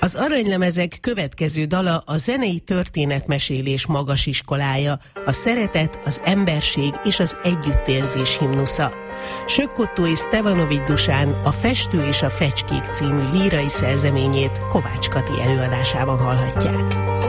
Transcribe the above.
Az Aranylemezek következő dala a zenei történetmesélés magasiskolája, a szeretet, az emberség és az együttérzés himnusza. Sökkottó és Stevanovics Dusán a Festő és a Fecskék című lírai szerzeményét Kovács Kati előadásában hallhatják.